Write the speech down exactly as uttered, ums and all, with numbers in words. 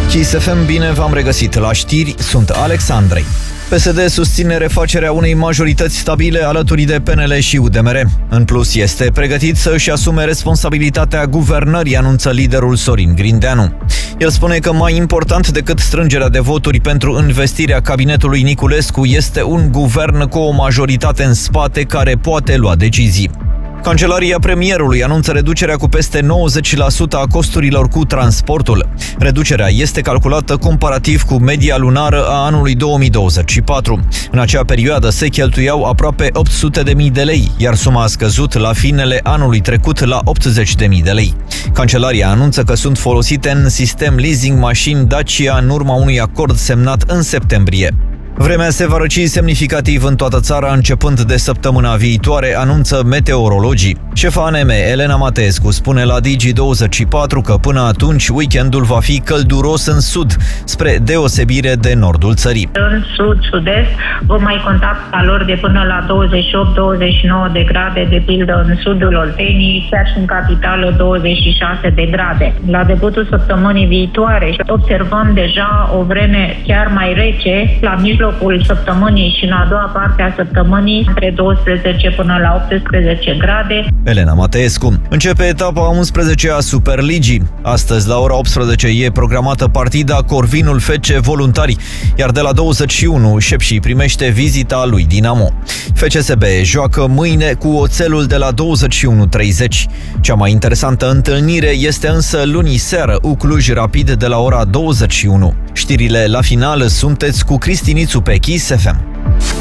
Kiss F M, bine v-am regăsit la știri, sunt Alexandrei. P S D susține refacerea unei majorități stabile alături de P N L și U D M R. În plus, este pregătit să își asume responsabilitatea guvernării, anunță liderul Sorin Grindeanu. El spune că mai important decât strângerea de voturi pentru investirea cabinetului Niculescu este un guvern cu o majoritate în spate care poate lua decizii. Cancelaria premierului anunță reducerea cu peste nouăzeci la sută a costurilor cu transportul. Reducerea este calculată comparativ cu media lunară a anului două mii douăzeci și patru. În acea perioadă se cheltuiau aproape opt sute de mii de lei, iar suma a scăzut la finele anului trecut la optzeci de mii de lei. Cancelaria anunță că sunt folosite în sistem leasing mașini Dacia în urma unui acord semnat în septembrie. Vremea se va răci semnificativ în toată țara începând de săptămâna viitoare, anunță meteorologii. Șefa A N M, Elena Mateescu, spune la Digi douăzeci și patru că până atunci weekendul va fi călduros în sud, spre deosebire de nordul țării. În sud, sud-est vom mai conta valori de până la douăzeci și opt douăzeci și nouă de grade, de pildă în sudul Olteniei, chiar și în capitală douăzeci și șase de grade. La debutul săptămânii viitoare observăm deja o vreme chiar mai rece, la mijlocul săptămânii și în a doua parte a săptămânii între douăsprezece până la optsprezece grade. Elena Mateescu. Începe etapa a unsprezecea a Superligii. Astăzi, la ora optsprezece, e programată partida Corvinul F C Voluntari, iar de la douăzeci și unu, Șepșii primește vizita lui Dinamo. F C S B joacă mâine cu Oțelul de la douăzeci și unu treizeci. Cea mai interesantă întâlnire este însă luni seară, U Cluj Rapid de la ora douăzeci și unu. Știrile la final, sunteți cu Cristinițu pe Kiss F M.